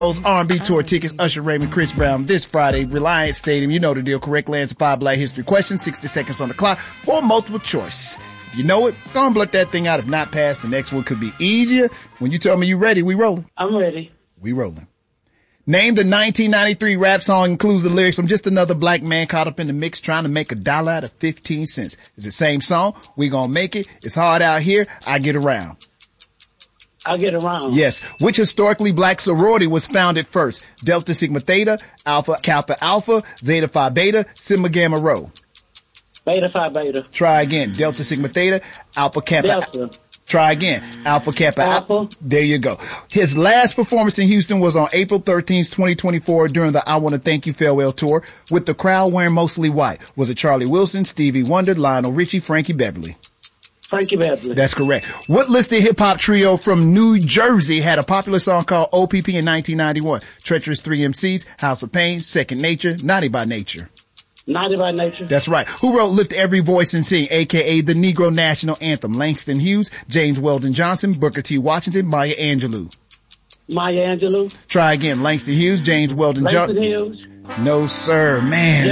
R&B tour tickets, Usher Raymond, Chris Brown this Friday, Reliance Stadium. You know the deal. Correctly answer 5 Black history questions, 60 seconds on the clock, or multiple choice. If you know it, go and blurt that thing out. If not passed, the next one could be easier. When you tell me you ready, we rolling. I'm ready. We rolling. Name the 1993 rap song includes the lyrics, I'm just another black man caught up in the mix trying to make $1 out of 15 cents. It's the same song. We gonna make it. It's hard out here. I get around. I'll get around. Yes. Which historically black sorority was founded first? Delta Sigma Theta, Alpha Kappa Alpha, Zeta Phi Beta, Sigma Gamma Rho. Beta Phi Beta. Try again. Delta Sigma Theta, Alpha Kappa. Delta. Try again. Alpha Kappa Alpha. There you go. His last performance in Houston was on April 13th, 2024 during the I Want to Thank You Farewell Tour with the crowd wearing mostly white. Was it Charlie Wilson, Stevie Wonder, Lionel Richie, Frankie Beverly? Frankie Beverly. That's correct. What listed hip-hop trio from New Jersey had a popular song called OPP in 1991? Treacherous 3 MCs, House of Pain, Second Nature, Naughty by Nature. Naughty by Nature. That's right. Who wrote Lift Every Voice and Sing, a.k.a. the Negro National Anthem? Langston Hughes, James Weldon Johnson, Booker T. Washington, Maya Angelou. Maya Angelou. Try again. Langston Hughes, James Weldon Johnson. Langston Hughes. No, sir. Man,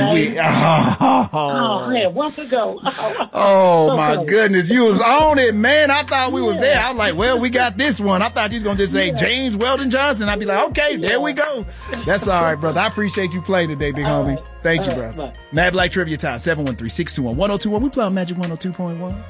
man, once ago. Oh, my goodness. You was on it, man. I thought we was there. I was like, well, we got this one. I thought you was going to just say James Weldon Johnson. I'd be like, okay, there we go. That's all right, brother. I appreciate you playing today, big homie. Thank you, bro. Mad Black Trivia Time, 713-621-1021. We play on Magic 102.1.